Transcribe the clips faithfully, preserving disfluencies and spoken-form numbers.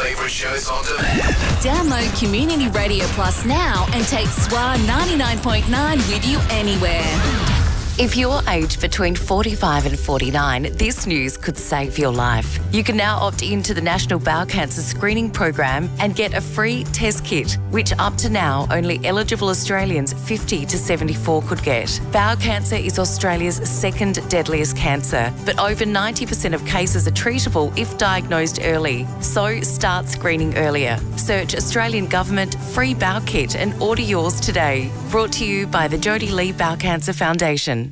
favourite shows on demand. Download Community Radio Plus now and take S W A ninety-nine point nine with you anywhere. If you're aged between forty-five and forty-nine, this news could save your life. You can now opt into the National Bowel Cancer Screening Program and get a free test kit, which up to now only eligible Australians fifty to seventy-four could get. Bowel cancer is Australia's second deadliest cancer, but over ninety percent of cases are treatable if diagnosed early. So start screening earlier. Search Australian Government Free Bowel Kit and order yours today. Brought to you by the Jodie Lee Bowel Cancer Foundation.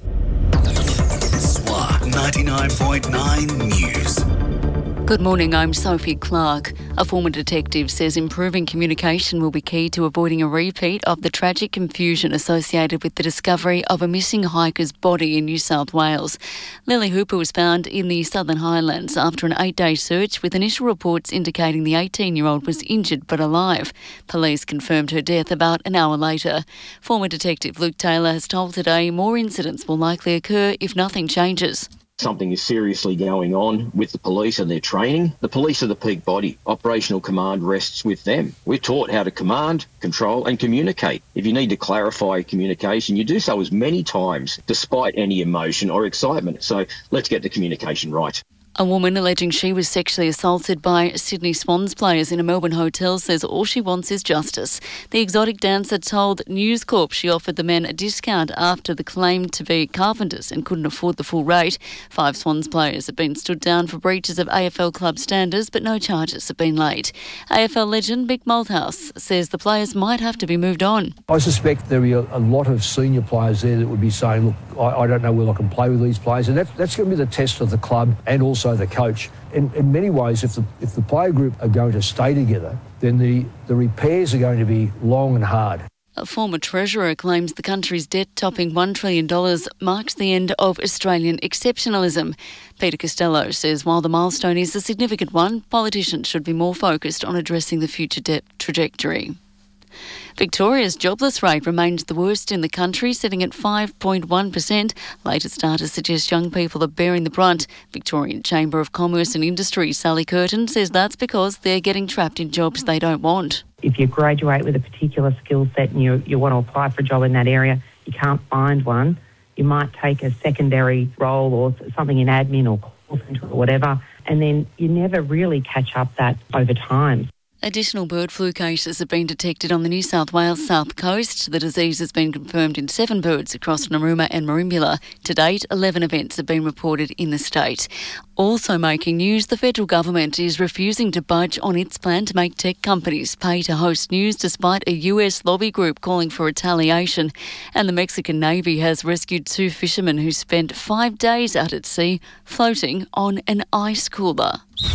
S W A ninety-nine point nine News. Good morning, I'm Sophie Clark. A former detective says improving communication will be key to avoiding a repeat of the tragic confusion associated with the discovery of a missing hiker's body in New South Wales. Lily Hooper was found in the Southern Highlands after an eight-day search, with initial reports indicating the eighteen-year-old was injured but alive. Police confirmed her death about an hour later. Former detective Luke Taylor has told Today more incidents will likely occur if nothing changes. Something is seriously going on with the police and their training. The police are the peak body. Operational command rests with them. We're taught how to command, control and communicate. If you need to clarify communication, you do so as many times despite any emotion or excitement. So let's get the communication right. A woman alleging she was sexually assaulted by Sydney Swans players in a Melbourne hotel says all she wants is justice. The exotic dancer told News Corp she offered the men a discount after the claim to be carpenters and couldn't afford the full rate. Five Swans players have been stood down for breaches of A F L club standards, but no charges have been laid. A F L legend Mick Malthouse says the players might have to be moved on. I suspect there will be a, a lot of senior players there that would be saying, look, I, I don't know whether I can play with these players, and that, that's going to be the test of the club and also the coach. In, in many ways, if the if the player group are going to stay together, then the, the repairs are going to be long and hard. A former treasurer claims the country's debt topping one trillion dollars marks the end of Australian exceptionalism. Peter Costello says while the milestone is a significant one, politicians should be more focused on addressing the future debt trajectory. Victoria's jobless rate remains the worst in the country, sitting at five point one percent. Latest data suggests young people are bearing the brunt. Victorian Chamber of Commerce and Industry Sally Curtin says that's because they're getting trapped in jobs they don't want. If you graduate with a particular skill set and you, you want to apply for a job in that area, you can't find one. You might take a secondary role or something in admin or call centre or whatever, and then you never really catch up that over time. Additional bird flu cases have been detected on the New South Wales south coast. The disease has been confirmed in seven birds across Narooma and Merimbula. To date, eleven events have been reported in the state. Also making news, the federal government is refusing to budge on its plan to make tech companies pay to host news despite a U S lobby group calling for retaliation. And the Mexican Navy has rescued two fishermen who spent five days out at sea floating on an ice cooler.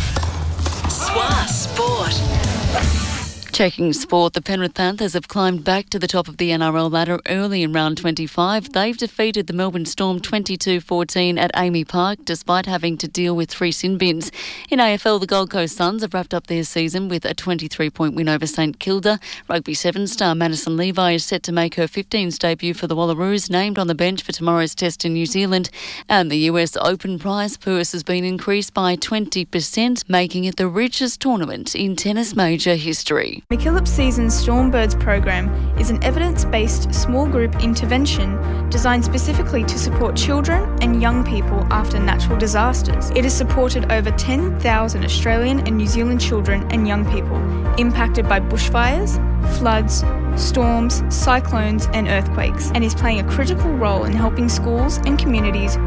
S W A Sport. Checking sport, the Penrith Panthers have climbed back to the top of the N R L ladder early in round twenty-five. They've defeated the Melbourne Storm twenty-two fourteen at Amy Park, despite having to deal with three sin bins. In A F L, the Gold Coast Suns have wrapped up their season with a twenty-three point win over St Kilda. Rugby Seven star Madison Levi is set to make her fifteens debut for the Wallaroos, named on the bench for tomorrow's test in New Zealand. And the U S Open prize purse has been increased by twenty percent, making it the richest tournament in tennis major history. MacKillop Seasons Stormbirds program is an evidence-based small group intervention designed specifically to support children and young people after natural disasters. It has supported over ten thousand Australian and New Zealand children and young people impacted by bushfires, floods, storms, cyclones and earthquakes, and is playing a critical role in helping schools and communities